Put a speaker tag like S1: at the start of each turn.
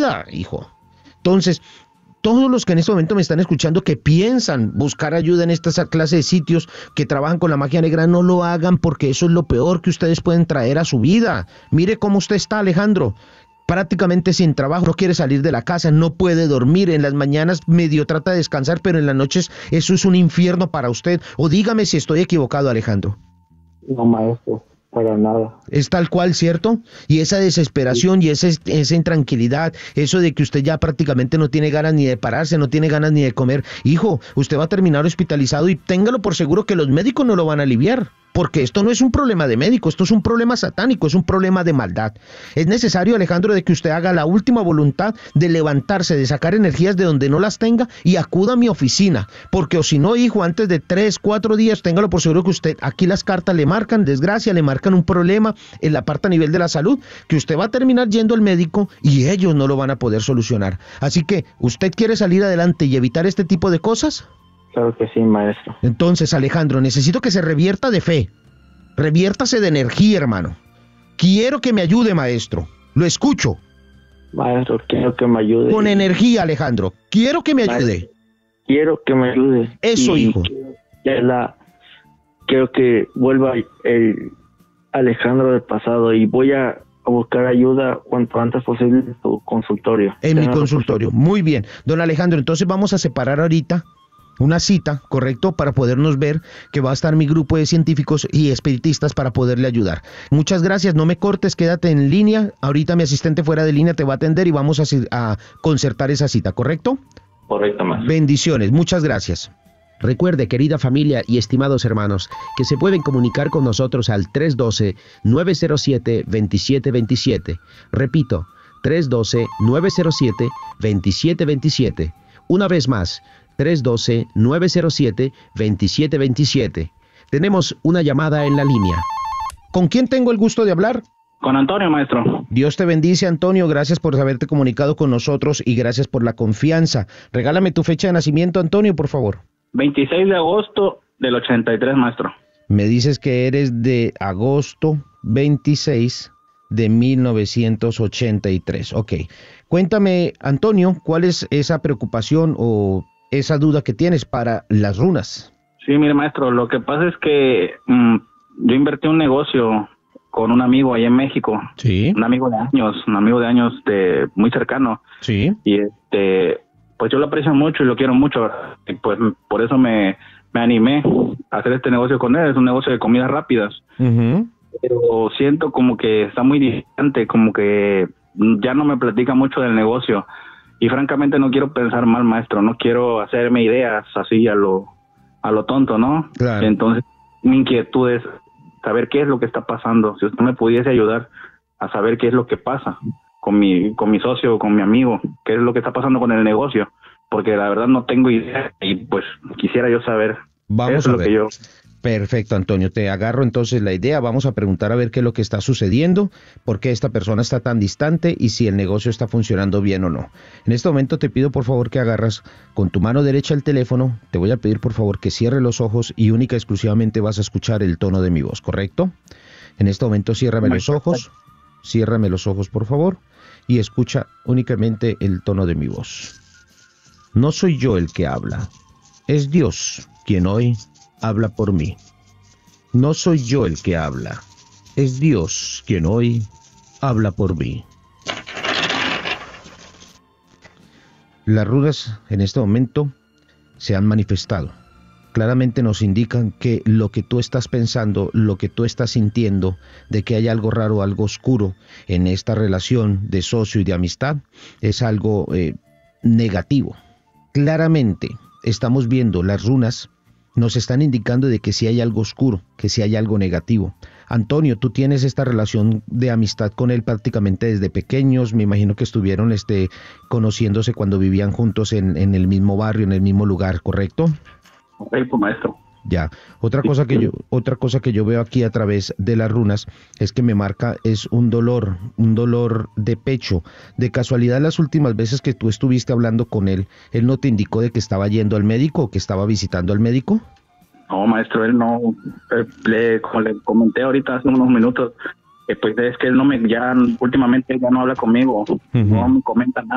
S1: vida, hijo. Entonces, todos los que en este momento me están escuchando que piensan buscar ayuda en esta clase de sitios que trabajan con la magia negra, no lo hagan porque eso es lo peor que ustedes pueden traer a su vida. Mire cómo usted está, Alejandro. Prácticamente sin trabajo, no quiere salir de la casa, no puede dormir, en las mañanas medio trata de descansar, pero en las noches eso es un infierno para usted. O dígame si estoy equivocado, Alejandro.
S2: No, maestro, para nada.
S1: Es tal cual, ¿cierto? Y esa desesperación y esa intranquilidad, eso de que usted ya prácticamente no tiene ganas ni de pararse, no tiene ganas ni de comer. Hijo, usted va a terminar hospitalizado y téngalo por seguro que los médicos no lo van a aliviar. Porque esto no es un problema de médico, esto es un problema satánico, es un problema de maldad. Es necesario, Alejandro, de que usted haga la última voluntad de levantarse, de sacar energías de donde no las tenga y acuda a mi oficina. Porque o si no, hijo, antes de 3, 4 días, téngalo por seguro que usted, aquí las cartas le marcan desgracia, le marcan un problema en la parte a nivel de la salud, que usted va a terminar yendo al médico y ellos no lo van a poder solucionar. Así que, ¿usted quiere salir adelante y evitar este tipo de cosas?
S2: Claro que sí, maestro.
S1: Entonces, Alejandro, necesito que se revierta de fe. Reviértase de energía, hermano. Quiero que me ayude, maestro. Lo escucho.
S2: Maestro, quiero que me ayude.
S1: Con energía, Alejandro. Quiero que me ayude.
S2: Maestro, quiero que me ayude.
S1: Eso, hijo.
S2: Quiero que vuelva el Alejandro del pasado y voy a buscar ayuda cuanto antes posible en su consultorio.
S1: En mi consultorio. Muy bien. Don Alejandro, entonces vamos a separar ahorita una cita, ¿correcto? Para podernos ver, que va a estar mi grupo de científicos y espiritistas para poderle ayudar. Muchas gracias, no me cortes, quédate en línea. Ahorita mi asistente fuera de línea te va a atender y vamos a concertar esa cita, ¿correcto?
S2: Correcto, maestro.
S1: Bendiciones, muchas gracias. Recuerde, querida familia y estimados hermanos, que se pueden comunicar con nosotros al 312-907-2727. Repito, 312-907-2727. Una vez más, 312-907-2727. Tenemos una llamada en la línea. ¿Con quién tengo el gusto de hablar?
S3: Con Antonio, maestro.
S1: Dios te bendice, Antonio. Gracias por haberte comunicado con nosotros y gracias por la confianza. Regálame tu fecha de nacimiento, Antonio, por favor.
S3: 26 de agosto del 83, maestro.
S1: Me dices que eres de agosto 26 de 1983. Ok. Cuéntame, Antonio, ¿cuál es esa preocupación o esa duda que tienes para las runas?
S3: Sí, mire, maestro, lo que pasa es que yo invertí un negocio con un amigo allá en México.
S1: Sí.
S3: Un amigo de años muy cercano.
S1: Sí.
S3: Y pues yo lo aprecio mucho y lo quiero mucho. Y pues por eso me animé a hacer este negocio con él. Es un negocio de comidas rápidas.
S1: Uh-huh.
S3: Pero siento como que está muy distante, como que ya no me platica mucho del negocio. Y francamente no quiero pensar mal, maestro, no quiero hacerme ideas así a lo tonto, ¿no?
S1: Claro.
S3: Entonces, mi inquietud es saber qué es lo que está pasando. Si usted me pudiese ayudar a saber qué es lo que pasa con mi socio, con mi amigo, qué es lo que está pasando con el negocio, porque la verdad no tengo idea y pues quisiera yo saber.
S1: Vamos
S3: eso
S1: a
S3: es lo
S1: ver.
S3: que yo...
S1: Perfecto, Antonio, te agarro entonces la idea, vamos a preguntar a ver qué es lo que está sucediendo, por qué esta persona está tan distante y si el negocio está funcionando bien o no. En este momento te pido por favor que agarras con tu mano derecha el teléfono, te voy a pedir por favor que cierres los ojos y única y exclusivamente vas a escuchar el tono de mi voz, ¿correcto? En este momento ciérrame los ojos por favor y escucha únicamente el tono de mi voz. No soy yo el que habla, es Dios quien hoy habla por mí. No soy yo el que habla, es Dios quien hoy habla por mí. Las runas en este momento se han manifestado. Claramente nos indican que lo que tú estás pensando, lo que tú estás sintiendo, de que hay algo raro, algo oscuro en esta relación de socio y de amistad, es algo negativo. Claramente estamos viendo las runas nos están indicando de que si hay algo oscuro, que si hay algo negativo. Antonio, tú tienes esta relación de amistad con él prácticamente desde pequeños, me imagino que estuvieron conociéndose cuando vivían juntos en el mismo barrio, en el mismo lugar, ¿correcto?
S3: Correcto, maestro.
S1: Ya, otra cosa que yo veo aquí a través de las runas es que me marca es un dolor de pecho. De casualidad, las últimas veces que tú estuviste hablando con él no te indicó de que estaba yendo al médico o que estaba visitando al médico?
S3: No, maestro, él no, como le comenté ahorita hace unos minutos, pues es que él últimamente ya no habla conmigo, no me comenta nada.